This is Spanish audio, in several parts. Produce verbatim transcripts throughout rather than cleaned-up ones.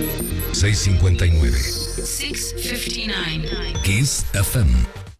seiscientos cincuenta y nueve. seiscientos cincuenta y nueve. Kiss F M.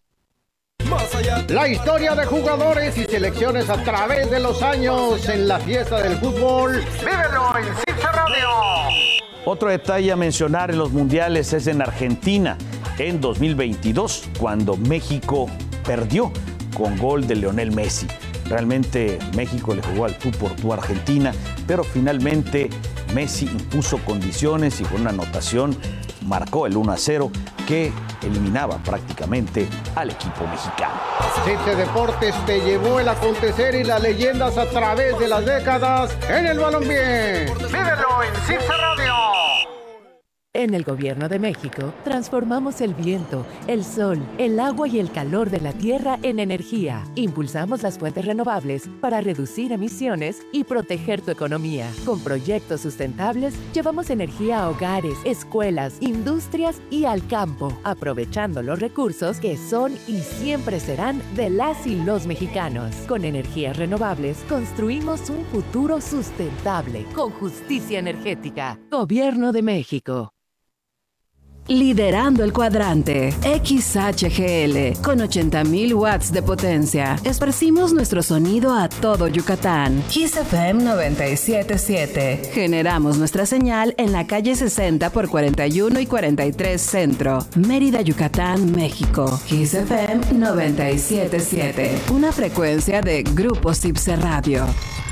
La historia de jugadores y selecciones a través de los años en la fiesta del fútbol. ¡Vívelo en Cipse Radio! Otro detalle a mencionar en los mundiales es en Argentina, en dos mil veintidós, cuando México perdió con gol de Lionel Messi. Realmente México le jugó al tú por tú a Argentina, pero finalmente Messi impuso condiciones y con una anotación marcó el uno a cero que eliminaba prácticamente al equipo mexicano. Cipse Deportes te llevó el acontecer y las leyendas a través de las décadas en el balompié. ¡Vívelo en Cipse Radio! En el Gobierno de México, transformamos el viento, el sol, el agua y el calor de la tierra en energía. Impulsamos las fuentes renovables para reducir emisiones y proteger tu economía. Con proyectos sustentables, llevamos energía a hogares, escuelas, industrias y al campo, aprovechando los recursos que son y siempre serán de las y los mexicanos. Con energías renovables, construimos un futuro sustentable, con justicia energética. Gobierno de México. Liderando el cuadrante, X H G L, con ochenta mil watts de potencia. Esparcimos nuestro sonido a todo Yucatán. Kiss F M noventa y siete punto siete. Generamos nuestra señal en la calle sesenta por cuarenta y uno y cuarenta y tres Centro, Mérida, Yucatán, México. Kiss F M noventa y siete punto siete. Una frecuencia de Grupo Cipse Radio.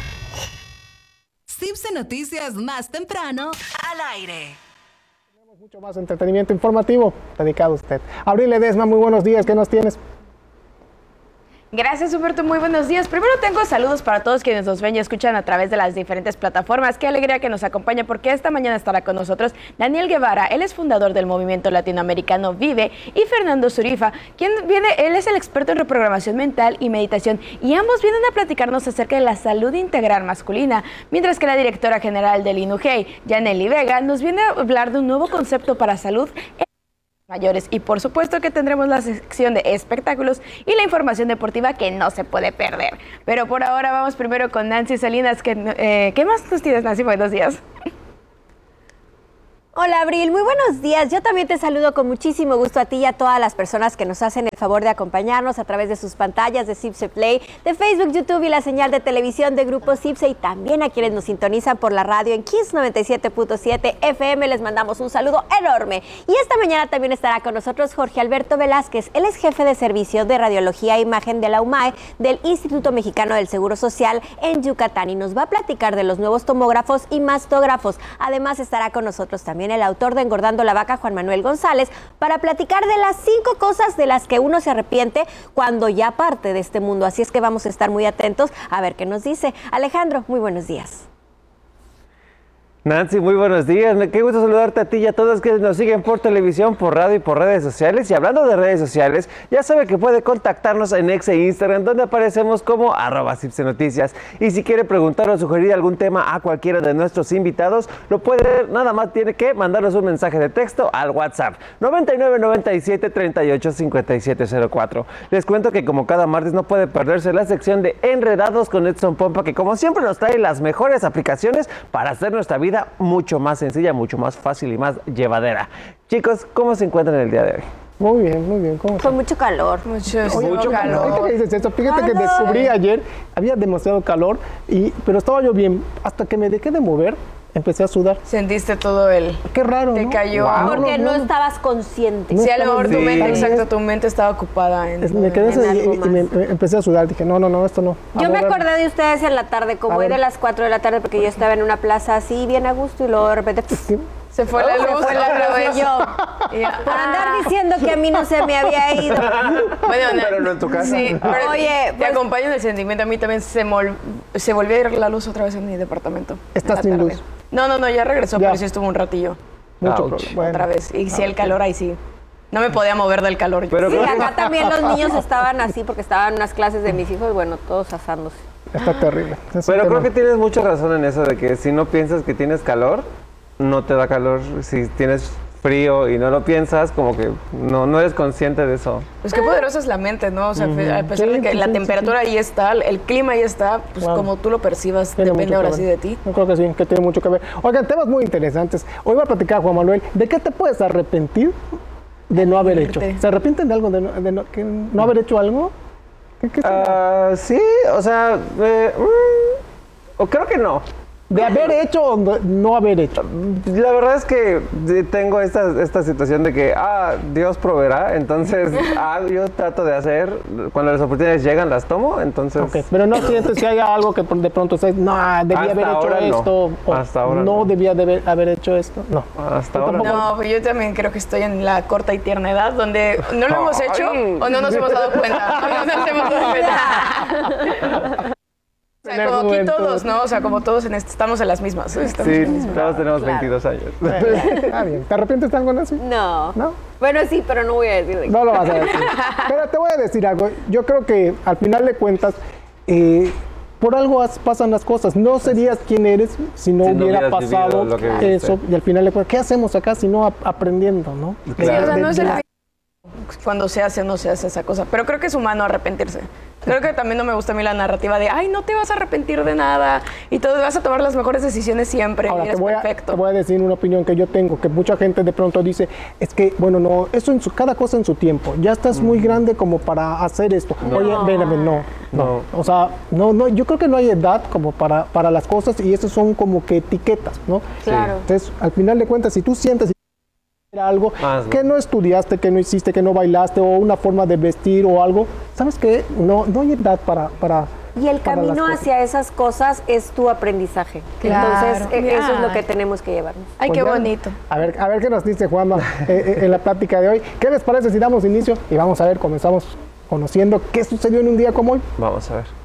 Cipse Noticias más temprano al aire. Mucho más entretenimiento informativo dedicado a usted. Abril Ledesma, muy buenos días, ¿qué nos tienes? Gracias, Humberto, muy buenos días. Primero tengo saludos para todos quienes nos ven y escuchan a través de las diferentes plataformas. Qué alegría que nos acompaña porque esta mañana estará con nosotros Daniel Guevara, él es fundador del movimiento latinoamericano Vive, y Fernando Zurifa, quien viene, él es el experto en reprogramación mental y meditación, y ambos vienen a platicarnos acerca de la salud integral masculina, mientras que la directora general del INUGEI, Yaneli Vega, nos viene a hablar de un nuevo concepto para salud mayores, y por supuesto que tendremos la sección de espectáculos y la información deportiva que no se puede perder. Pero por ahora vamos primero con Nancy Salinas. Que, eh, ¿Qué más nos tienes, Nancy? Buenos días. Hola, Abril, muy buenos días. Yo también te saludo con muchísimo gusto a ti y a todas las personas que nos hacen el favor de acompañarnos a través de sus pantallas de Cipse Play, de Facebook, YouTube y la señal de televisión de Grupo Cipse, y también a quienes nos sintonizan por la radio en Kiss noventa y siete punto siete F M. Les mandamos un saludo enorme. Y esta mañana también estará con nosotros Jorge Alberto Velázquez. Él es jefe de servicio de radiología e imagen de la U M A E, del Instituto Mexicano del Seguro Social en Yucatán, y nos va a platicar de los nuevos tomógrafos y mastógrafos. Además estará con nosotros también el autor de Engordando la Vaca, Juan Manuel González, para platicar de las cinco cosas de las que uno se arrepiente cuando ya parte de este mundo. Así es que vamos a estar muy atentos a ver qué nos dice. Alejandro, muy buenos días. Nancy, muy buenos días. Qué gusto saludarte a ti y a todos que nos siguen por televisión, por radio y por redes sociales. Y hablando de redes sociales, ya sabe que puede contactarnos en X e Instagram, donde aparecemos como arroba Cipse Noticias. Y si quiere preguntar o sugerir algún tema a cualquiera de nuestros invitados, lo puede, nada más tiene que mandarnos un mensaje de texto al WhatsApp noventa y nueve noventa y siete treinta y ocho cincuenta y siete cero cuatro. Les cuento que como cada martes no puede perderse la sección de Enredados con Edson Pompa, que como siempre nos trae las mejores aplicaciones para hacer nuestra vida mucho más sencilla, mucho más fácil y más llevadera. Chicos, ¿cómo se encuentran el día de hoy? Muy bien, muy bien. ¿Cómo Con mucho calor. Mucho, Oye, mucho calor. Ahorita que dices esto, fíjate que descubrí ayer, había demasiado calor, y, pero estaba yo bien. Hasta que me dejé de mover, empecé a sudar. Sentiste todo el... Qué raro, Te ¿no? cayó. Wow. Agua. Porque no, no estabas consciente. No sí, a lo mejor tu sí. mente, exacto, tu mente estaba ocupada en... Es, me quedé en y, y me, me empecé a sudar. Dije, no, no, no, esto no. A Yo me mover. acordé de ustedes en la tarde, como hoy de las cuatro de la tarde, porque yo estaba en una plaza así, bien a gusto, y luego de repente... Sí. Se fue la luz. Se fue la luz. Y yo, por andar diciendo que a mí no se me había ido. Bueno, pero no en tu casa. Sí, pero Oye, te pues, acompaño en el sentimiento. A mí también se, mol, se volvió a ir la luz otra vez en mi departamento. ¿Estás sin luz? No, no, no, ya regresó, Ya. pero sí estuvo un ratillo. Mucho Ouch. problema. Bueno. Otra vez. Y sí, el calor ahí sí. No me podía mover del calor. Pero sí, creo que- acá también los niños estaban así porque estaban en unas clases de mis hijos, bueno, todos asándose. Está terrible. Es un Pero creo tema. que tienes mucha razón en eso de que si no piensas que tienes calor, no te da calor. Si tienes frío y no lo piensas, como que no, no eres consciente de eso. Pues qué poderosa es la mente, ¿no? O sea, uh-huh. a pesar sí, de que sí, la sí, temperatura sí, sí. ahí está, el clima ahí está, pues wow. como tú lo percibas, tiene depende ahora sí de ti. Yo creo que sí, que tiene mucho que ver. Oigan, temas muy interesantes. Hoy voy a platicar, Juan Manuel, ¿de qué te puedes arrepentir de no haber hecho? ¿Se arrepienten de algo, de no, de no, que no haber hecho algo? ¿Qué, qué uh, sí, o sea, eh, mm, creo que no. ¿De haber hecho o no haber hecho? La verdad es que tengo esta, esta situación de que, ah, Dios proveerá, entonces, ah, yo trato de hacer, cuando las oportunidades llegan, las tomo, entonces... Okay. Pero no sientes que haya algo que de pronto se no, debía haber hecho esto, no. Hasta ahora no, no debía de haber hecho esto, no. Hasta ahora no. No, pues yo también creo que estoy en la corta y tierna edad, donde no lo hemos hecho o no nos hemos dado cuenta, o no nos hemos dado cuenta. O sea, como aquí todos, ¿no? O sea, como todos en este, estamos en las mismas. Estamos sí, en mismas. todos tenemos claro. veintidós años. Ah, bien. ¿Te arrepientes de algo así? No. ¿No? Bueno, sí, pero no voy a decir de qué. No lo vas a decir. Pero te voy a decir algo. Yo creo que al final de cuentas, eh, por algo pasan las cosas. No serías quien eres si no si hubiera no pasado eso. Y al final de cuentas, ¿qué hacemos acá si no aprendiendo, no? Claro. Sí, o sea, no es el fin cuando se hace o no se hace esa cosa. Pero creo que es humano arrepentirse. Creo que también no me gusta a mí la narrativa de, ay, no te vas a arrepentir de nada y todo, vas a tomar las mejores decisiones siempre. Ahora, y eres te voy perfecto. A, te voy a decir una opinión que yo tengo, que mucha gente de pronto dice, es que, bueno, no, eso en su, cada cosa en su tiempo. Ya estás mm. muy grande como para hacer esto. No. Oye, véname, no, no, no. O sea, no, no, yo creo que no hay edad como para, para las cosas y esas son como que etiquetas, ¿no? Claro. Entonces, al final de cuentas, si tú sientes algo ah, que no estudiaste, que no hiciste, que no bailaste o una forma de vestir o algo, ¿sabes qué? No, no hay edad para... para y el para camino hacia esas cosas es tu aprendizaje. Claro. Entonces, eh, eso es lo que tenemos que llevarnos. Ay, pues qué ya, bonito. A ver, a ver qué nos dice Juanma eh, en la plática de hoy. ¿Qué les parece si damos inicio? Y vamos a ver, comenzamos conociendo qué sucedió en un día como hoy. Vamos a ver.